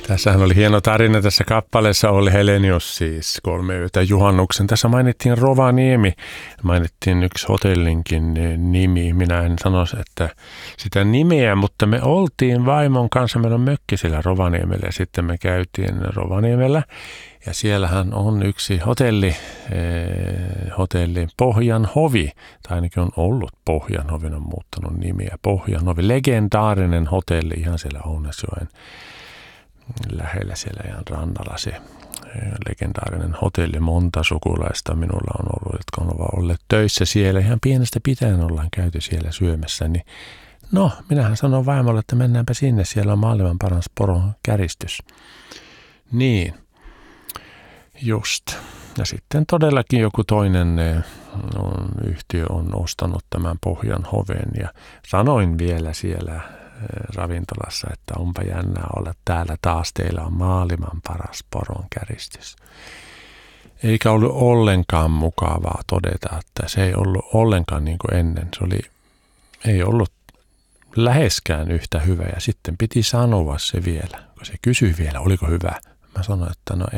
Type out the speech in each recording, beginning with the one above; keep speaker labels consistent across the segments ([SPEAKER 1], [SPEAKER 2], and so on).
[SPEAKER 1] Tässähän oli hieno tarina tässä kappaleessa, oli Helenius siis 3 yötä juhannuksen. Tässä mainittiin Rovaniemi, mainittiin yksi hotellinkin nimi. Minä en sanoisi, että sitä nimeä, mutta me oltiin vaimon kanssa, meillä on mökki siellä Rovaniemellä ja sitten me käytiin Rovaniemellä. Ja siellähän on yksi hotelli Pohjanhovi, tai ainakin on ollut Pohjanhovi, on muuttanut nimiä. Pohjanhovi, legendaarinen hotelli ihan siellä Ounasjoen lähellä siellä ihan rannalla se legendaarinen hotelli. Monta sukulaista minulla on ollut, jotka on olleet töissä siellä. Ihan pienestä pitäen ollaan käyty siellä syömässä. Niin, no, minähän sanon vaimolle, että mennäänpä sinne. Siellä on maailman paras poron käristys. Niin, just. Ja sitten todellakin joku toinen yhtiö on ostanut tämän Pohjanhoven. Ja sanoin vielä siellä ravintolassa, että onpa jännää olla täällä taas, teillä on maailman paras poronkäristys. Eikä ollut ollenkaan mukavaa todeta, että se ei ollut ollenkaan niin kuin ennen. Ei ollut läheskään yhtä hyvä ja sitten piti sanoa se vielä, kun se kysyi vielä, oliko hyvä. Mä sanoin, että no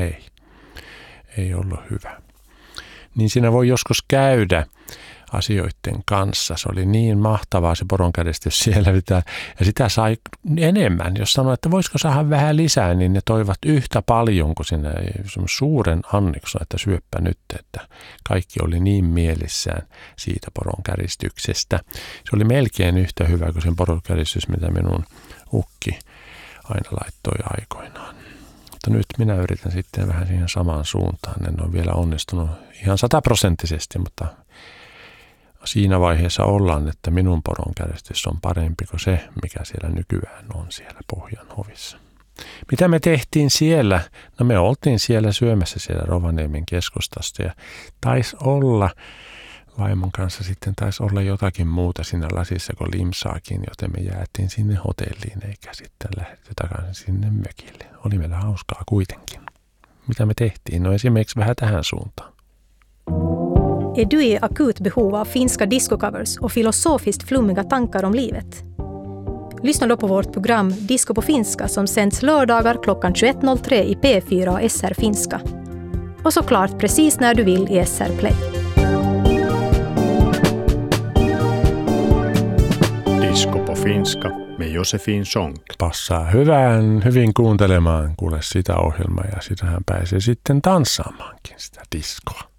[SPEAKER 1] ei ollut hyvä. Niin siinä voi joskus käydä asioiden kanssa. Se oli niin mahtavaa se poronkäristys siellä. Ja sitä sai enemmän. Jos sanoi, että voisiko saada vähän lisää, niin ne toivat yhtä paljon kuin siinä suuren annikson, että syöppä nyt. Että kaikki oli niin mielissään siitä poronkäristyksestä. Se oli melkein yhtä hyvä kuin sen poronkäristys, mitä minun ukki aina laittoi aikoinaan. Mutta nyt minä yritän sitten vähän siihen samaan suuntaan. En ole vielä onnistunut ihan 100%, mutta siinä vaiheessa ollaan, että minun poronkäristys on parempi kuin se, mikä siellä nykyään on siellä Pohjanhovissa. Mitä me tehtiin siellä? No me oltiin siellä syömässä siellä Rovaniemen keskustasta ja taisi olla, vaimon kanssa sitten taisi olla jotakin muuta siinä lasissa kuin limsaakin, joten me jäätiin sinne hotelliin eikä sitten lähdetty takaisin sinne mökille. Oli meillä hauskaa kuitenkin. Mitä me tehtiin? No esimerkiksi vähän tähän suuntaan.
[SPEAKER 2] Är du i akut behov av finska discocovers och filosofiskt flummiga tankar om livet? Lyssna då på vårt program Disco på finska som sänds lördagar klockan 21.03 i P4 och SR Finska. Och såklart precis när du vill i SR Play.
[SPEAKER 3] Disco på finska med Josefin Sonck.
[SPEAKER 1] Passaa hyvin kuuntelemaan kuule sitä ohjelmaa ja sitähän pääsee sitten tanssaamaankin sitä diskoa.